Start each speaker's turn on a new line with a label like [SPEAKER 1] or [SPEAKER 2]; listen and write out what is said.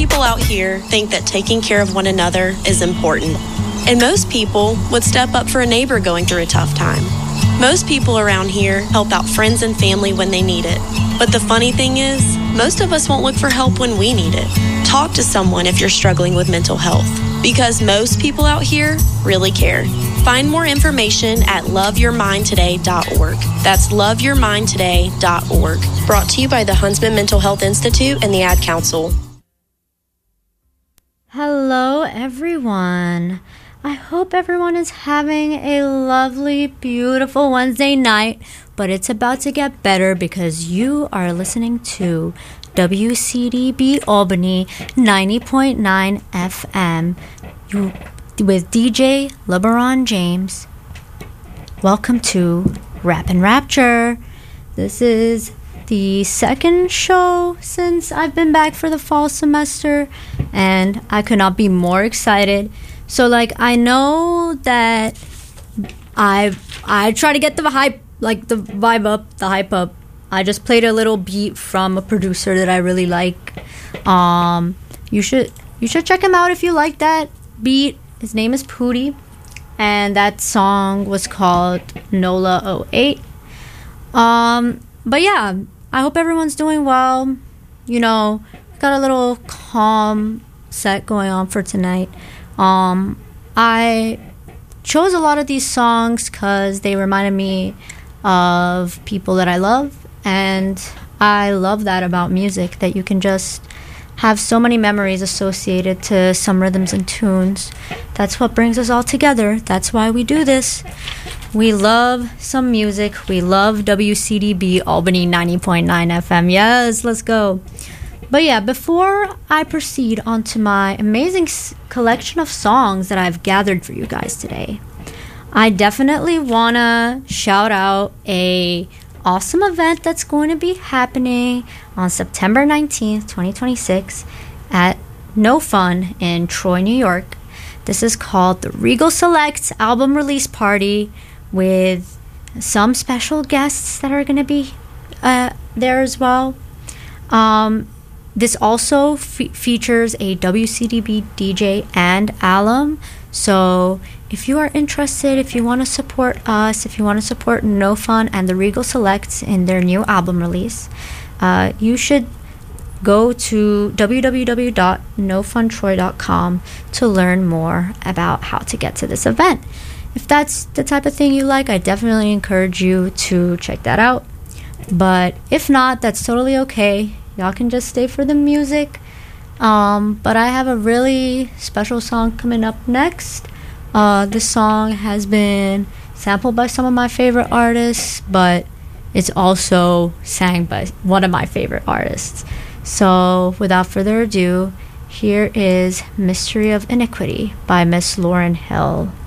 [SPEAKER 1] people out here think that taking care of one another is important. And most people would step up for a neighbor going through a tough time. Most people around here help out friends and family when they need it. But the funny thing is, most of us won't look for help when we need it. Talk to someone if you're struggling with mental health, because most people out here really care. Find more information at loveyourmindtoday.org. That's loveyourmindtoday.org. Brought to you by the Huntsman Mental Health Institute and the Ad Council.
[SPEAKER 2] Hello, everyone. I hope everyone is having a lovely, beautiful Wednesday night, but it's about to get better because you are listening to WCDB Albany 90.9 FM with DJ LeBron James. Welcome to Rappin' Rapture. This is the second show since I've been back for the fall semester, and I could not be more excited. So, I know that I try to get the hype, the vibe up, the hype up. I just played a little beat from a producer that I really like. You should check him out if you like that beat. His name is Pooty, and that song was called NOLA 08. But yeah, I hope everyone's doing well. Got a little calm set going on for tonight. I chose a lot of these songs because they reminded me of people that I love, and I love that about music, that you can just have so many memories associated to some rhythms and tunes. That's what brings us all together. That's why we do this. We love some music. We love WCDB Albany 90.9 FM. Yes, let's go. But yeah, before I proceed onto my amazing collection of songs that I've gathered for you guys today, I definitely want to shout out a awesome event that's going to be happening on September 19th, 2026 at No Fun in Troy, New York. This is called the Regal Select Album Release Party with some special guests that are going to be there as well. This also features a WCDB DJ and alum. So if you are interested, if you want to support us, if you want to support No Fun and the Regal Selects in their new album release, you should go to www.nofuntroy.com to learn more about how to get to this event. If that's the type of thing you like, I definitely encourage you to check that out. But if not, that's totally okay. Y'all can just stay for the music. But I have a really special song coming up next. This song has been sampled by some of my favorite artists, but it's also sang by one of my favorite artists. So without further ado, here is Mystery of Iniquity by Miss Lauryn Hill.